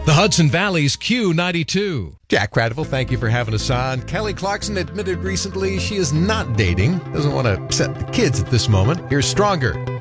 The Hudson Valley's Q92. Jack Cradible, thank you for having us on. Kelly Clarkson admitted recently she is not dating, doesn't want to upset the kids at this moment. Here's Stronger.